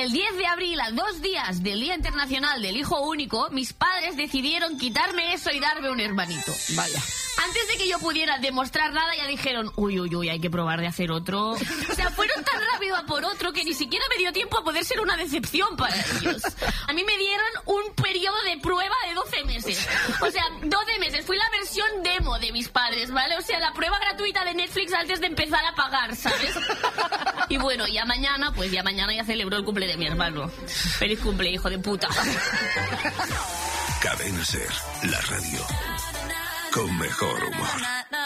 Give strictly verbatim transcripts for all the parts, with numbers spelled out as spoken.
El diez de abril, a dos días del Día Internacional del Hijo Único, mis padres decidieron quitarme eso y darme un hermanito. Vaya. Antes de que yo pudiera demostrar nada, ya dijeron, uy, uy, uy, hay que probar de hacer otro. O sea, fueron tan rápido a por otro que ni siquiera me dio tiempo a poder ser una decepción para ellos. A mí me dieron un periodo de prueba de doce meses. O sea, doce meses. Fui la versión demo de mis padres, ¿vale? O sea, la prueba gratuita de Netflix antes de empezar a pagar, ¿sabes? Y bueno, ya mañana, pues ya mañana ya celebro el cumple de mi hermano. Feliz cumple, hijo de puta. Cadena Ser, la radio con mejor humor.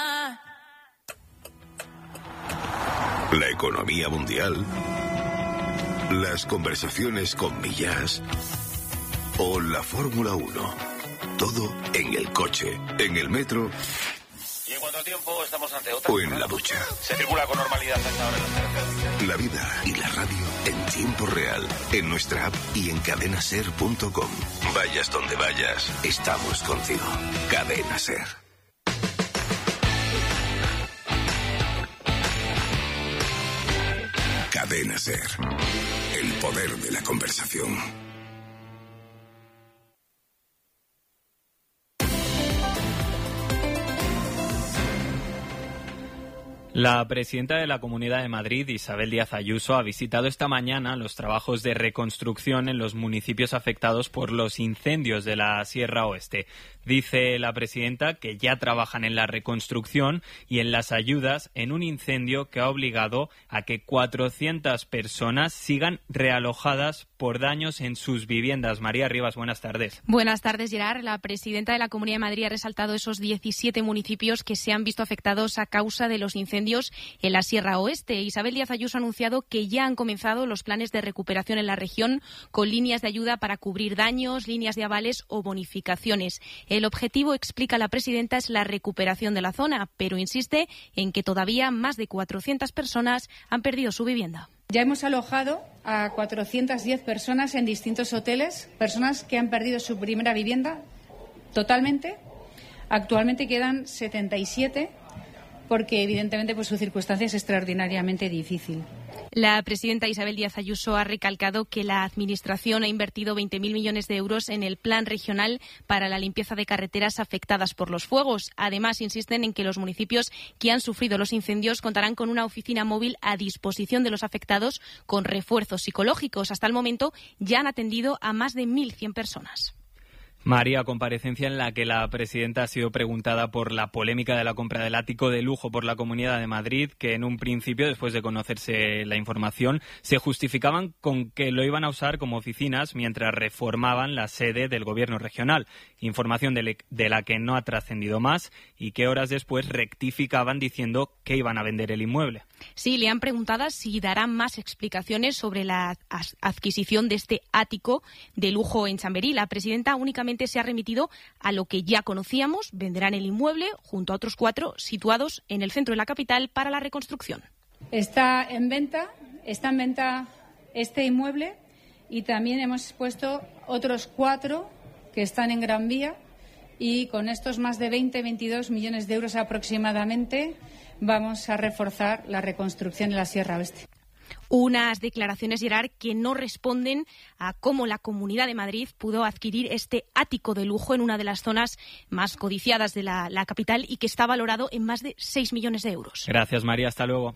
La economía mundial, las conversaciones con Millás o la Fórmula uno. Todo en el coche, en el metro. Y en cuanto al tiempo, estamos ante otra. O en la ducha. Se circula con normalidad hasta ahora en los carreteras. La vida y la radio en tiempo real, en nuestra app y en cadenaser punto com. Vayas donde vayas, estamos contigo. Cadena Ser. Cadena Ser. El poder de la conversación. La presidenta de la Comunidad de Madrid, Isabel Díaz Ayuso, ha visitado esta mañana los trabajos de reconstrucción en los municipios afectados por los incendios de la Sierra Oeste. Dice la presidenta que ya trabajan en la reconstrucción y en las ayudas en un incendio que ha obligado a que cuatrocientas personas sigan realojadas por daños en sus viviendas. María Rivas, buenas tardes. Buenas tardes, Gerard. La presidenta de la Comunidad de Madrid ha resaltado esos diecisiete municipios que se han visto afectados a causa de los incendios en la Sierra Oeste. Isabel Díaz Ayuso ha anunciado que ya han comenzado los planes de recuperación en la región con líneas de ayuda para cubrir daños, líneas de avales o bonificaciones. El objetivo, explica la presidenta, es la recuperación de la zona, pero insiste en que todavía más de cuatrocientas personas han perdido su vivienda. Ya hemos alojado a cuatrocientas diez personas en distintos hoteles, personas que han perdido su primera vivienda totalmente. Actualmente quedan setenta y siete porque evidentemente pues, su circunstancia es extraordinariamente difícil. La presidenta Isabel Díaz Ayuso ha recalcado que la Administración ha invertido veinte mil millones de euros en el Plan Regional para la limpieza de carreteras afectadas por los fuegos. Además, insisten en que los municipios que han sufrido los incendios contarán con una oficina móvil a disposición de los afectados con refuerzos psicológicos. Hasta el momento ya han atendido a más de mil cien personas. María, comparecencia en la que la presidenta ha sido preguntada por la polémica de la compra del ático de lujo por la Comunidad de Madrid, que en un principio, después de conocerse la información, se justificaban con que lo iban a usar como oficinas mientras reformaban la sede del gobierno regional. Información de, le- de la que no ha trascendido más y que horas después rectificaban diciendo que iban a vender el inmueble. Sí, le han preguntado si darán más explicaciones sobre la adquisición de este ático de lujo en Chamberí. La presidenta únicamente se ha remitido a lo que ya conocíamos: venderán el inmueble junto a otros cuatro situados en el centro de la capital para la reconstrucción. Está en venta, está en venta este inmueble y también hemos puesto otros cuatro que están en Gran Vía y con estos más de veinte, veintidós millones de euros aproximadamente vamos a reforzar la reconstrucción en la Sierra Oeste. Unas declaraciones, Gerard, que no responden a cómo la Comunidad de Madrid pudo adquirir este ático de lujo en una de las zonas más codiciadas de la, la capital y que está valorado en más de seis millones de euros. Gracias, María. Hasta luego.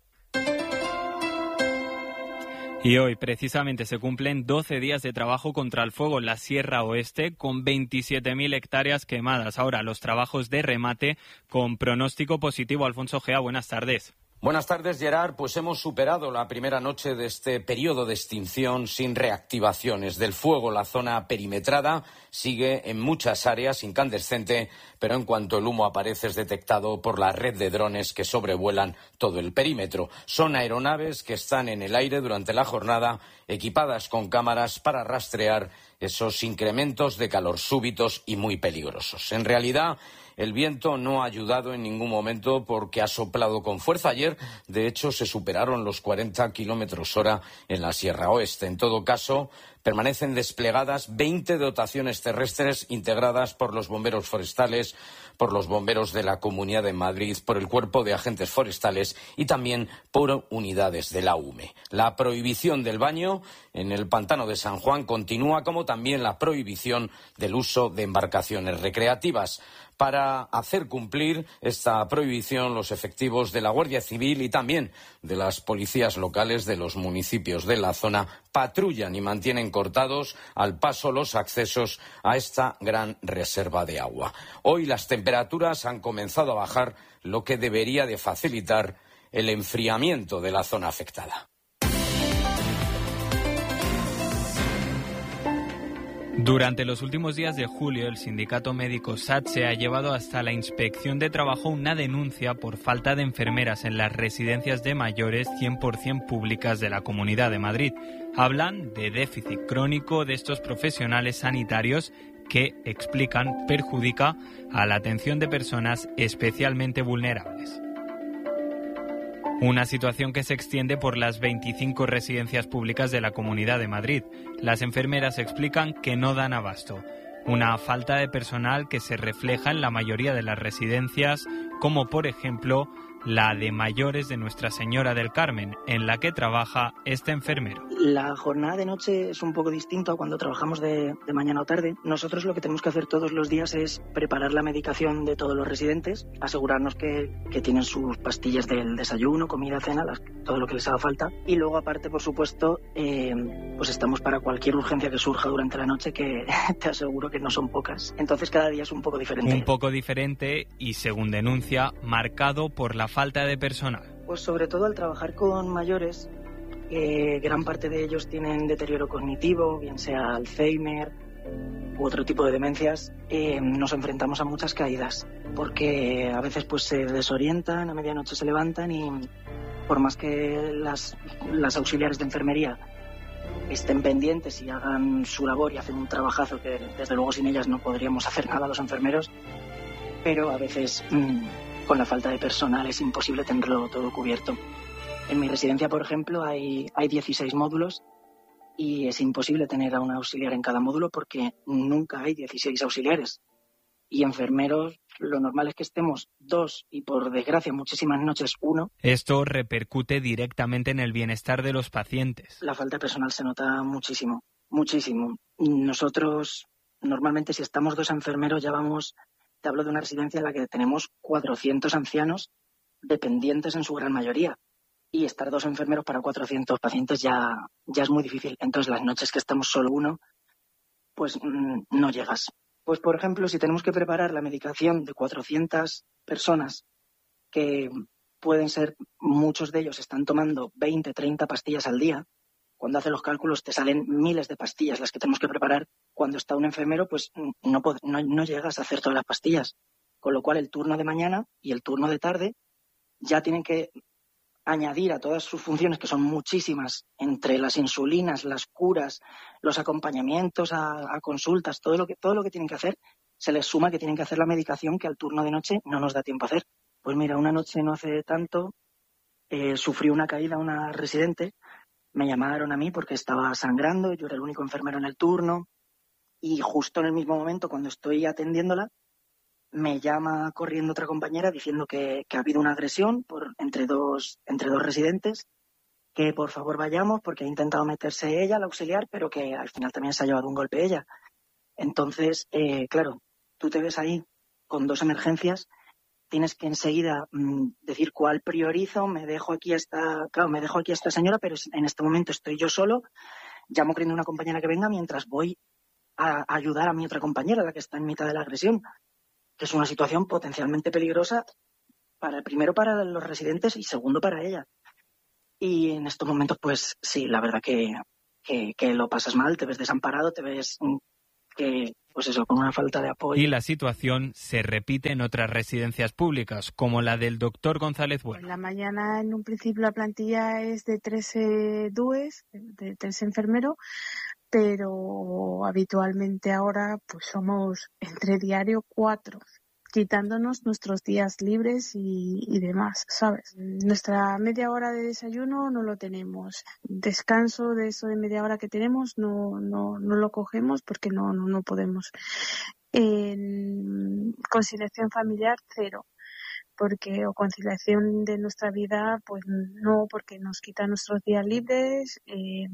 Y hoy, precisamente, se cumplen doce días de trabajo contra el fuego en la Sierra Oeste, con veintisiete mil hectáreas quemadas. Ahora, los trabajos de remate con pronóstico positivo. Alfonso Gea, buenas tardes. Buenas tardes, Gerard. Pues hemos superado la primera noche de este periodo de extinción sin reactivaciones del fuego. La zona perimetrada sigue en muchas áreas incandescente, pero en cuanto el humo aparece es detectado por la red de drones que sobrevuelan todo el perímetro. Son aeronaves que están en el aire durante la jornada, equipadas con cámaras para rastrear esos incrementos de calor súbitos y muy peligrosos. En realidad, el viento no ha ayudado en ningún momento porque ha soplado con fuerza. Ayer, de hecho, se superaron los cuarenta kilómetros hora en la Sierra Oeste. En todo caso, Permanecen desplegadas veinte dotaciones terrestres integradas por los bomberos forestales, por los bomberos de la Comunidad de Madrid, por el Cuerpo de Agentes Forestales y también por unidades de la U M E. La prohibición del baño en el pantano de San Juan continúa, como también la prohibición del uso de embarcaciones recreativas. Para hacer cumplir esta prohibición, los efectivos de la Guardia Civil y también de las policías locales de los municipios de la zona patrullan y mantienen cortados al paso los accesos a esta gran reserva de agua. Hoy las temperaturas han comenzado a bajar, lo que debería de facilitar el enfriamiento de la zona afectada. Durante los últimos días de julio, el sindicato médico SATSE ha llevado hasta la Inspección de Trabajo una denuncia por falta de enfermeras en las residencias de mayores cien por ciento públicas de la Comunidad de Madrid. Hablan de déficit crónico de estos profesionales sanitarios que, explican, perjudica a la atención de personas especialmente vulnerables. Una situación que se extiende por las veinticinco residencias públicas de la Comunidad de Madrid. Las enfermeras explican que no dan abasto. Una falta de personal que se refleja en la mayoría de las residencias, como por ejemplo la de mayores de Nuestra Señora del Carmen, en la que trabaja este enfermero. La jornada de noche es un poco distinta a cuando trabajamos de, de mañana o tarde. Nosotros lo que tenemos que hacer todos los días es preparar la medicación de todos los residentes, asegurarnos que, que tienen sus pastillas del desayuno, comida, cena, las, todo lo que les haga falta. Y luego, aparte, por supuesto, eh, pues estamos para cualquier urgencia que surja durante la noche, que te aseguro que no son pocas. Entonces cada día es un poco diferente. Un poco diferente y, según denuncia, marcado por la falta de personal. Pues sobre todo al trabajar con mayores, eh, gran parte de ellos tienen deterioro cognitivo, bien sea Alzheimer u otro tipo de demencias, eh, nos enfrentamos a muchas caídas, porque a veces pues se desorientan, a medianoche se levantan y por más que las, las auxiliares de enfermería estén pendientes y hagan su labor y hacen un trabajazo que desde luego sin ellas no podríamos hacer nada los enfermeros, pero a veces mmm, con la falta de personal es imposible tenerlo todo cubierto. En mi residencia, por ejemplo, hay, hay dieciséis módulos y es imposible tener a un auxiliar en cada módulo porque nunca hay dieciséis auxiliares. Y enfermeros, lo normal es que estemos dos y, por desgracia, muchísimas noches uno. Esto repercute directamente en el bienestar de los pacientes. La falta de personal se nota muchísimo, muchísimo. Nosotros, normalmente, si estamos dos enfermeros, ya vamos... Te hablo de una residencia en la que tenemos cuatrocientos ancianos dependientes en su gran mayoría. Y estar dos enfermeros para cuatrocientos pacientes ya, ya es muy difícil. Entonces, las noches que estamos solo uno, pues mmm, no llegas. Pues, por ejemplo, si tenemos que preparar la medicación de cuatrocientas personas, que pueden ser, muchos de ellos están tomando veinte, treinta pastillas al día, cuando haces los cálculos te salen miles de pastillas las que tenemos que preparar. Cuando está un enfermero, pues no, no, no llegas a hacer todas las pastillas. Con lo cual el turno de mañana y el turno de tarde ya tienen que añadir a todas sus funciones, que son muchísimas, entre las insulinas, las curas, los acompañamientos a, a consultas, todo lo que todo lo que tienen que hacer, se les suma que tienen que hacer la medicación que al turno de noche no nos da tiempo a hacer. Pues mira, una noche no hace tanto eh, sufrió una caída una residente. Me llamaron a mí porque estaba sangrando, yo era el único enfermero en el turno y justo en el mismo momento, cuando estoy atendiéndola, me llama corriendo otra compañera diciendo que, que ha habido una agresión por, entre, dos, entre dos residentes, que por favor vayamos porque ha intentado meterse ella, la auxiliar, pero que al final también se ha llevado un golpe ella. Entonces, eh, claro, tú te ves ahí con dos emergencias, tienes que enseguida mmm, decir cuál priorizo, me dejo aquí a esta, claro, me dejo aquí a esta señora, pero en este momento estoy yo solo, llamo corriendo a una compañera que venga mientras voy a, a ayudar a mi otra compañera, la que está en mitad de la agresión, que es una situación potencialmente peligrosa para, primero para los residentes y segundo para ella. Y en estos momentos, pues sí, la verdad que, que, que lo pasas mal, te ves desamparado, te ves que, pues eso, con una falta de apoyo. Y la situación se repite en otras residencias públicas, como la del doctor González Bueno. En la mañana, en un principio, la plantilla es de trece D U Es, de tres enfermeros, pero habitualmente ahora pues somos entre diario cuatro. quitándonos nuestros días libres y, y demás, ¿sabes? Nuestra media hora de desayuno no lo tenemos. Descanso de eso de media hora que tenemos no, no, no lo cogemos porque no, no, no podemos. En conciliación familiar, cero. Porque, o conciliación de nuestra vida, pues no, porque nos quita nuestros días libres. Eh,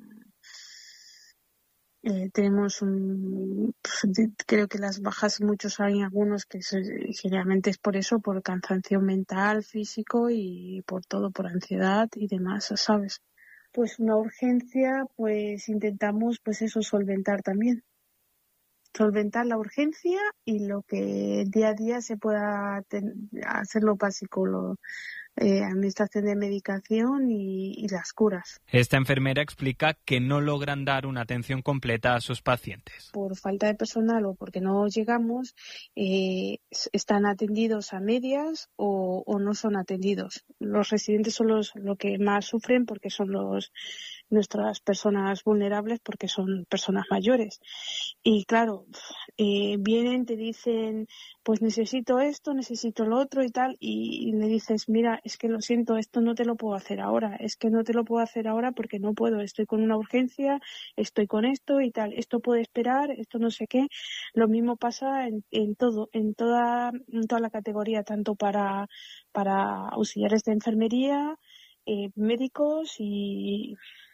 eh, tenemos un, creo que las bajas, muchos hay algunos que se, generalmente es por eso, por cansancio mental, físico y por todo, por ansiedad y demás, ¿sabes? Pues una urgencia, pues intentamos, pues eso, solventar también. solventar la urgencia y lo que día a día se pueda ten, hacer lo básico, lo, eh, administración de medicación y, y las curas. Esta enfermera explica que no logran dar una atención completa a sus pacientes. Por falta de personal o porque no llegamos, eh, están atendidos a medias o, o no son atendidos. Los residentes son los lo que más sufren porque son los nuestras personas vulnerables porque son personas mayores. Y claro, eh, vienen, te dicen, pues necesito esto, necesito lo otro y tal, y, y le dices, mira, es que lo siento, esto no te lo puedo hacer ahora, es que no te lo puedo hacer ahora porque no puedo, estoy con una urgencia, estoy con esto y tal, esto puede esperar, esto no sé qué. Lo mismo pasa en, en todo, en toda, en toda la categoría, tanto para, para auxiliares de enfermería, eh, médicos y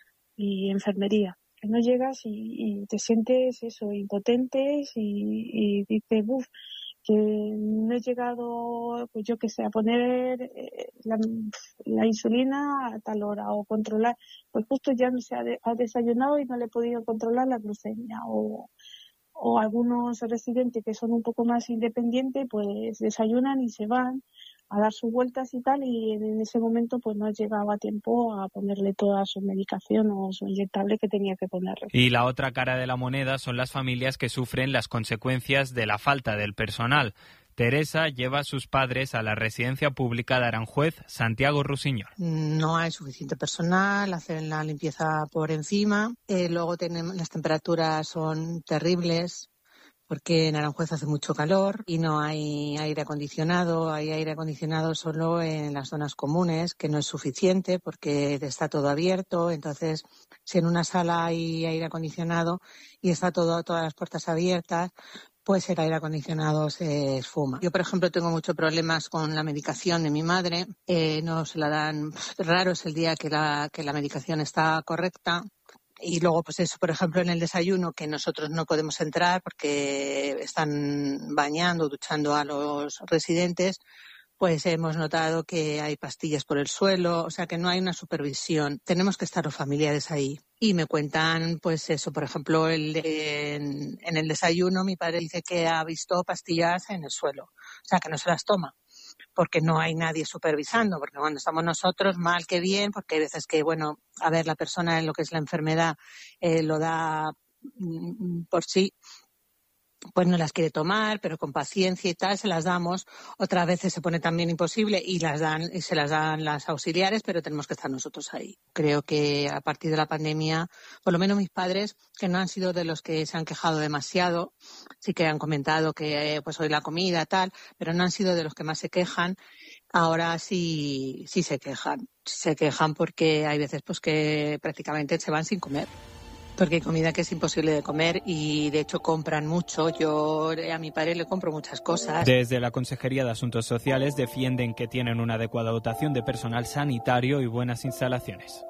y enfermería, que no llegas y, y te sientes eso, impotentes y, y dices, uff, que no he llegado, pues yo que sé, a poner eh, la, la insulina a tal hora o controlar, pues justo ya no se ha, de, ha desayunado y no le he podido controlar la glucemia o, o algunos residentes que son un poco más independientes, pues desayunan y se van a dar sus vueltas y tal, y en ese momento pues no llegaba a tiempo a ponerle toda su medicación o su inyectable que tenía que ponerle. Y la otra cara de la moneda son las familias que sufren las consecuencias de la falta del personal. Teresa lleva a sus padres a la residencia pública de Aranjuez, Santiago Rusiñol. No hay suficiente personal, hacen la limpieza por encima, eh, luego tenemos, las temperaturas son terribles, porque en Aranjuez hace mucho calor y no hay aire acondicionado. Hay aire acondicionado solo en las zonas comunes, que no es suficiente porque está todo abierto. Entonces, si en una sala hay aire acondicionado y está todo, todas las puertas abiertas, pues el aire acondicionado se esfuma. Yo, por ejemplo, tengo muchos problemas con la medicación de mi madre. Eh, no se la dan, raro es el día que la, que la medicación está correcta. Y luego, pues eso, por ejemplo, en el desayuno, que nosotros no podemos entrar porque están bañando, duchando a los residentes, pues hemos notado que hay pastillas por el suelo, o sea que no hay una supervisión. Tenemos que estar los familiares ahí. Y me cuentan, pues eso, por ejemplo, el, en, en el desayuno mi padre dice que ha visto pastillas en el suelo, o sea que no se las toma, porque no hay nadie supervisando, porque cuando estamos nosotros, mal que bien, porque hay veces que, bueno, a ver, la persona en lo que es la enfermedad eh, lo da mm, por sí, pues no las quiere tomar, pero con paciencia y tal, se las damos. Otras veces se pone también imposible y las dan y se las dan las auxiliares, pero tenemos que estar nosotros ahí. Creo que a partir de la pandemia, por lo menos mis padres, que no han sido de los que se han quejado demasiado, sí que han comentado que pues hoy la comida tal, pero no han sido de los que más se quejan. Ahora sí, sí se quejan. Se quejan porque hay veces pues que prácticamente se van sin comer. Porque hay comida que es imposible de comer y de hecho compran mucho. Yo a mi padre le compro muchas cosas. Desde la Consejería de Asuntos Sociales defienden que tienen una adecuada dotación de personal sanitario y buenas instalaciones.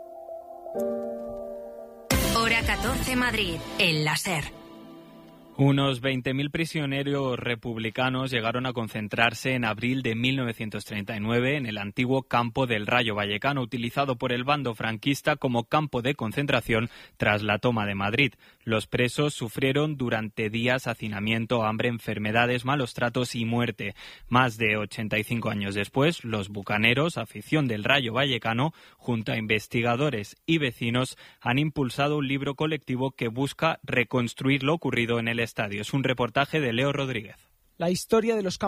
Hora catorce Madrid, el láser. Unos veinte mil prisioneros republicanos llegaron a concentrarse en abril de mil novecientos treinta y nueve en el antiguo campo del Rayo Vallecano, utilizado por el bando franquista como campo de concentración tras la toma de Madrid. Los presos sufrieron durante días hacinamiento, hambre, enfermedades, malos tratos y muerte. Más de ochenta y cinco años después, los bucaneros, afición del Rayo Vallecano, junto a investigadores y vecinos, han impulsado un libro colectivo que busca reconstruir lo ocurrido en el estadio. Es un reportaje de Leo Rodríguez. La historia de los